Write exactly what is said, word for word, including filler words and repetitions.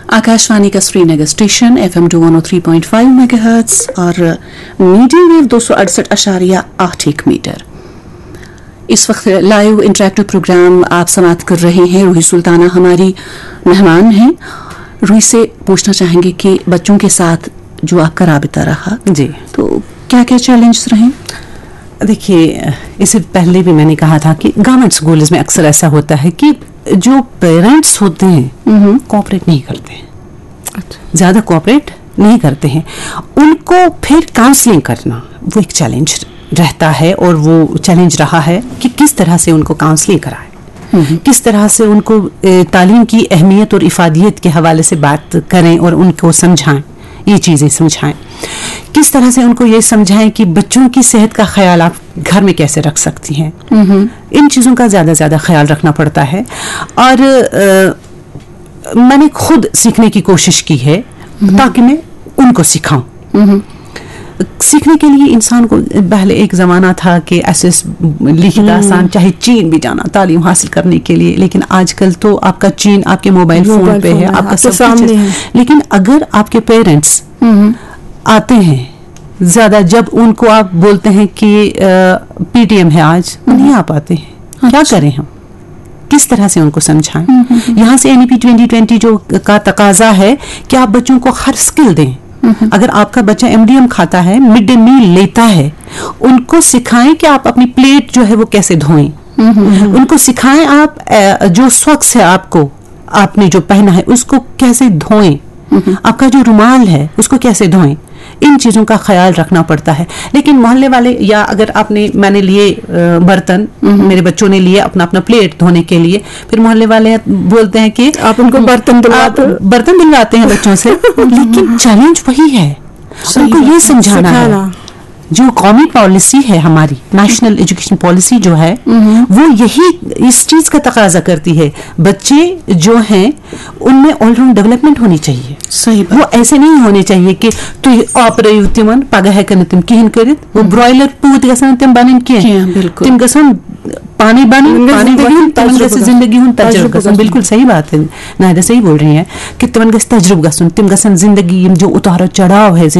आकाशवाणी का Srinagar station F M to one O three point five megahertz और medium wave दो सौ अड़सठ अशारिया आठ एक मीटर। इस वक्त लाइव इंटरेक्टिव प्रोग्राम आप समाप्त कर रहे हैं। रूही सुल्ताना हमारी मेहमान हैं। रूही से पूछना चाहेंगे कि बच्चों के साथ जो आपका राबिता रहा जी, तो क्या क्या चैलेंज रहे? देखिए, इससे पहले भी मैंने कहा था कि गवर्नमेंट स्कूल्स में अक्सर ऐसा होता है कि जो पेरेंट्स होते हैं कोऑपरेट नहीं करते हैं, ज़्यादा कोऑपरेट नहीं करते हैं। उनको फिर काउंसलिंग करना वो एक चैलेंज रहता है, और वो चैलेंज रहा है कि किस तरह से उनको काउंसलिंग कराएं, किस तरह से उनको तालीम की अहमियत और इफादियत के हवाले से बात करें और उनको समझाएं, ये चीज़ें समझाएं। किस तरह से उनको ये समझाएं कि बच्चों की सेहत का ख्याल आप घर में कैसे रख सकती हैं। इन चीज़ों का ज़्यादा ज़्यादा ख्याल रखना पड़ता है। और आ, मैंने खुद सीखने की कोशिश की है ताकि मैं उनको सिखाऊं। सीखने के लिए इंसान को पहले एक ज़माना था कि ऐसे लिखित आसान चाहे चीन भी जाना तालीम हासिल करने के लिए, लेकिन आजकल तो आपका चीन आपके मोबाइल फ़ोन पे है, आपका सब कुछ है। लेकिन अगर आपके पेरेंट्स आते हैं ज़्यादा, जब उनको आप बोलते हैं कि पीटीएम है आज, नहीं आ पाते हैं, अच्छा। क्या करें हम, किस तरह से उनको समझाएं? यहाँ से एनईपी ट्वेंटी ट्वेंटी जो का तकाजा है कि आप बच्चों को हर स्किल दें। अगर आपका बच्चा एमडीएम खाता है, मिड डे मील लेता है, उनको सिखाएं कि आप अपनी प्लेट जो है वो कैसे धोएं। उनको सिखाएं आप जो सॉक्स है आपको आपने जो पहना है उसको कैसे धोएं, आपका जो रुमाल है उसको कैसे धोएं। इन चीज़ों का ख्याल रखना पड़ता है। लेकिन मोहल्ले वाले, या अगर आपने मैंने लिए बर्तन, मेरे बच्चों ने लिए अपना अपना प्लेट धोने के लिए, फिर मोहल्ले वाले बोलते हैं कि आप उनको बर्तन दिलवाते बर्तन दिलवाते हैं बच्चों से। लेकिन चैलेंज वही है, उनको ये समझाना है। जो कौमी पॉलिसी है हमारी, नेशनल एजुकेशन पॉलिसी जो है, वो यही इस चीज़ का तकाजा करती है। बच्चे जो हैं उनमें ऑलराउंड डेवलपमेंट होनी चाहिए। सही बात। वो ऐसे नहीं होने चाहिए कि तु ऑपरेटिव तिमन पगह है कर तिम किहन करित, वो ब्रॉयलर पूत गसन तिम बनन किया, बिल्कुल तिम गसन पानी बन पानी बन तिमन गस जिंदगी हुन तजुर्बा गसन। बिल्कुल सही बात है, नायदा सही बोल रही हैं कि तिमन गस तजुर्बा गसन, तिम गसन जिंदगी जो उतार चढ़ाव है